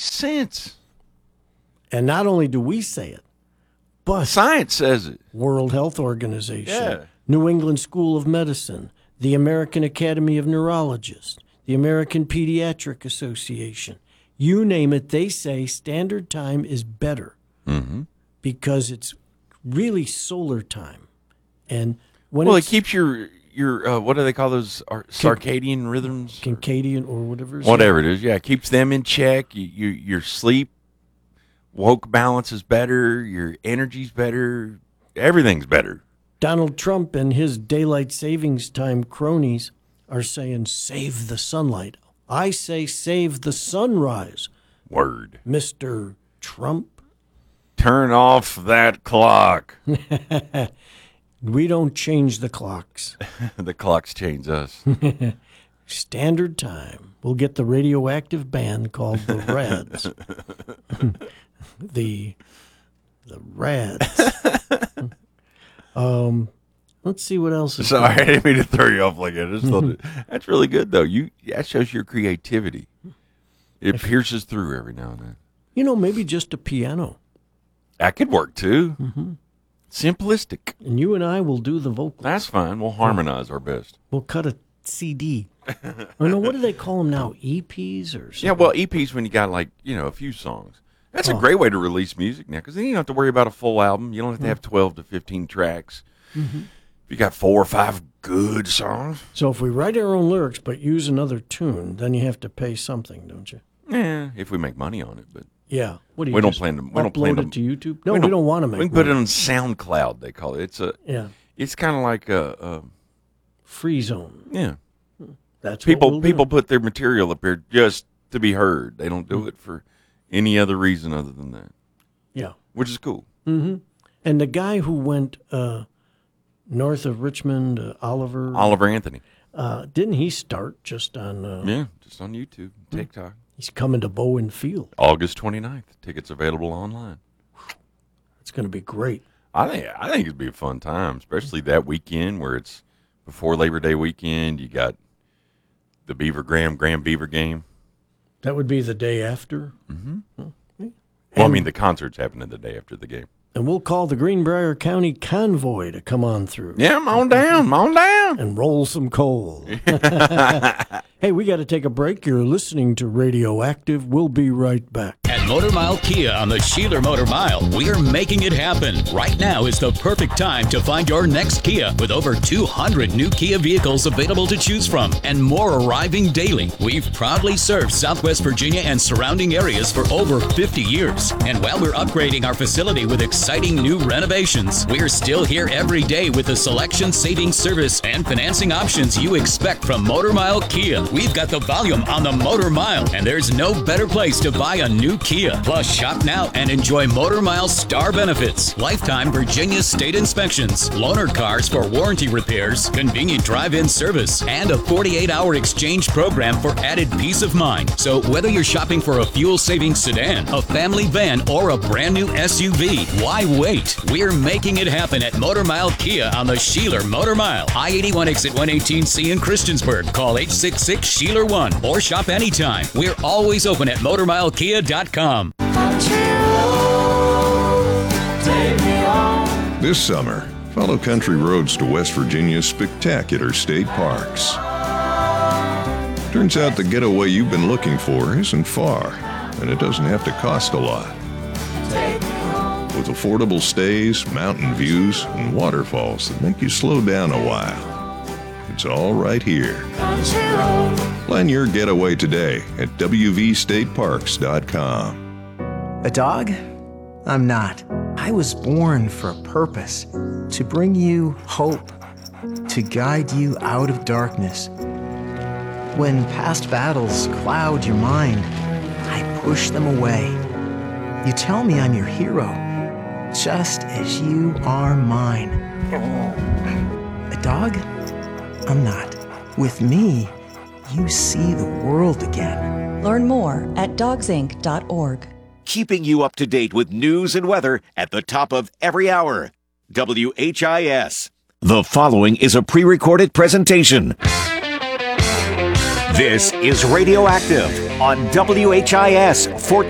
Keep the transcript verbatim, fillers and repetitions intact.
makes sense. And not only do we say it, but science says it. World Health Organization, Yeah. New England School of Medicine, the American Academy of Neurologists, the American Pediatric Association. You name it, they say standard time is better Mm-hmm. because it's really solar time. And when Well, it it's keeps your, your uh, what do they call those, Ar- circadian rhythms? Circadian or whatever. it is. Whatever it is, yeah. It keeps them in check. You, you, your sleep, woke balance is better. Your energy's better. Everything's better. Donald Trump and his daylight savings time cronies are saying, save the sunlight. I say save the sunrise, Word. Mister Trump. Turn off that clock. We don't change the clocks. The clocks change us. Standard time. We'll get the radioactive band called the Rads. the the Rads. um, let's see what else is Sorry, I didn't mean to throw you off like that. I just thought it, that's really good, though. You That shows your creativity. It pierces through every now and then. You know, maybe just a piano. That could work, too. Mm-hmm. Simplistic. And you and I will do the vocals. That's fine. We'll harmonize our best. We'll cut a C D. I know, what do they call them now? E Ps or something? Yeah, well, E Ps when you got, like, you know, a few songs. That's Oh. a great way to release music now, because then you don't have to worry about a full album. You don't have to have twelve to fifteen tracks. Mm-hmm. If you got four or five good songs. So if we write our own lyrics but use another tune, then you have to pay something, don't you? Yeah, if we make money on it, but Yeah. What do you we don't just plan to. We upload don't plan it to, to YouTube? No, we don't, want to make We can put it money. on SoundCloud. They call it. It's a. Yeah. It's kind of like a. a Free zone. yeah. That's People what we'll people do. put their material up there just to be heard. They don't do it for any other reason other than that, Yeah. which is cool. Mm-hmm. And the guy who went uh, north of Richmond, uh, Oliver, Oliver Anthony. uh, didn't he start just on? Uh, Yeah, just on YouTube, TikTok. He's coming to Bowen Field. August twenty-ninth. Tickets available online. It's going to be great. I think I think it'd be a fun time, especially that weekend where it's before Labor Day weekend. You got the Beaver Graham Graham Beaver game. That would be the day after. Mm-hmm. Okay. Well, I And- mean, the concert's happening the day after the game. And we'll call the Greenbrier County Convoy to come on through. Yeah, I'm on down, I'm on down. And roll some coal. Hey, we got to take a break. You're listening to Radioactive. We'll be right back. At Motor Mile Kia on the Sheeler Motor Mile, we're making it happen. Right now is the perfect time to find your next Kia with over two hundred new Kia vehicles available to choose from and more arriving daily. We've proudly served Southwest Virginia and surrounding areas for over fifty years. And while we're upgrading our facility with exciting new renovations, we're still here every day with the selection, saving service, and financing options you expect from Motor Mile Kia. We've got the volume on the Motor Mile, and there's no better place to buy a new Kia. Plus, shop now and enjoy Motor Mile star benefits, lifetime Virginia state inspections, loaner cars for warranty repairs, convenient drive-in service, and a forty-eight hour exchange program for added peace of mind. So whether you're shopping for a fuel-saving sedan, a family van, or a brand new S U V, why wait? We're making it happen at Motor Mile Kia on the Sheeler Motor Mile. I eighty-one exit one eighteen C in Christiansburg. Call eight six six Sheeler one or shop anytime. We're always open at motor mile kia dot com. This summer, follow country roads to West Virginia's spectacular state parks. Turns out the getaway you've been looking for isn't far, and it doesn't have to cost a lot. With affordable stays, mountain views, and waterfalls that make you slow down a while. It's all right here. Plan your getaway today at w v state parks dot com. A dog? I'm not. I was born for a purpose, to bring you hope, to guide you out of darkness. When past battles cloud your mind, I push them away. You tell me I'm your hero, just as you are mine. A dog? I'm not. With me, you see the world again. Learn more at dogs inc dot org. Keeping you up to date with news and weather at the top of every hour. W H I S. The following is a pre-recorded presentation. This is Radioactive on W H I S fourteen.